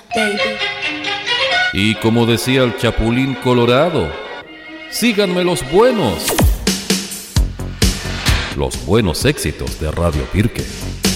baby. Y como decía el Chapulín Colorado, síganme los buenos éxitos de Radio Pirque.